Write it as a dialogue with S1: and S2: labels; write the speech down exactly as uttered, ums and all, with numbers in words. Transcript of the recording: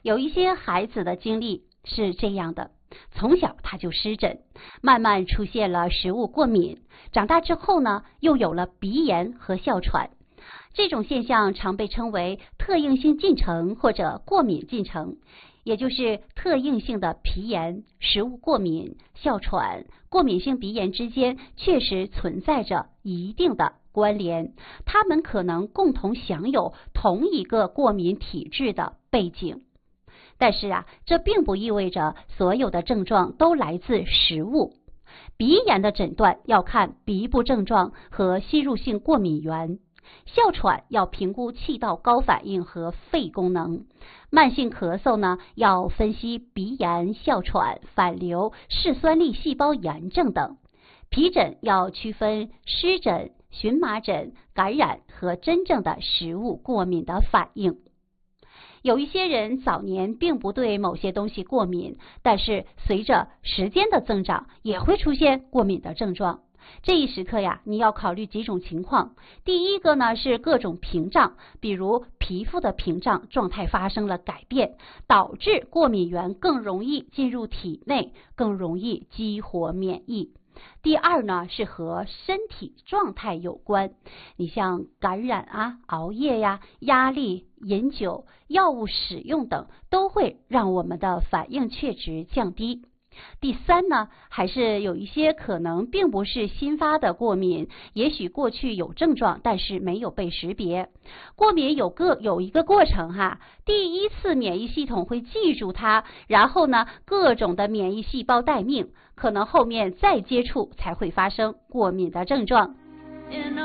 S1: 有一些孩子的经历是这样的，从小他就湿疹，慢慢出现了食物过敏，长大之后呢，又有了鼻炎和哮喘。这种现象常被称为特应性进程或者过敏进程，也就是特应性的皮炎、食物过敏、哮喘、过敏性鼻炎之间确实存在着一定的关联，它们可能共同享有同一个过敏体质的背景。但是啊，这并不意味着所有的症状都来自食物。鼻炎的诊断要看鼻部症状和吸入性过敏源，哮喘要评估气道高反应和肺功能，慢性咳嗽呢要分析鼻炎、哮喘、反流、嗜酸粒细胞炎症等，皮疹要区分湿疹、荨麻疹、感染和真正的食物过敏的反应。有一些人早年并不对某些东西过敏，但是随着时间的增长也会出现过敏的症状。这一时刻呀，你要考虑几种情况。第一个呢是各种屏障，比如皮肤的屏障状态发生了改变，导致过敏源更容易进入体内，更容易激活免疫。第二呢是和身体状态有关，你像感染啊、熬夜呀、压力、饮酒、药物使用等都会让我们的反应确值降低。第三呢，还是有一些可能并不是新发的过敏，也许过去有症状，但是没有被识别。过敏有个有一个过程哈，第一次免疫系统会记住它，然后呢，各种的免疫细胞待命，可能后面再接触才会发生过敏的症状。